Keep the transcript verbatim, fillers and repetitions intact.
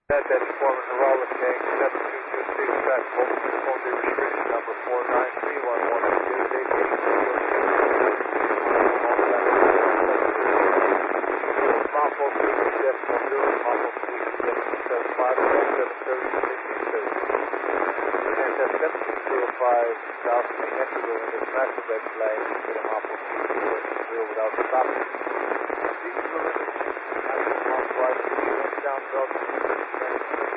That that's Foreman Roller King, seven two two six, track Voltage Uniform Day Restriction number four nine three one one eight zero, vacation zero two. Mumble three seven one zero, Mumble three seven seven five, seven thirty, sixty thirty. And that's seventeen zero five, South Main Entry Building, there's massive red flag, you get a Mumble three seven zero without stopping. These are the limits, maximum flight, down, down,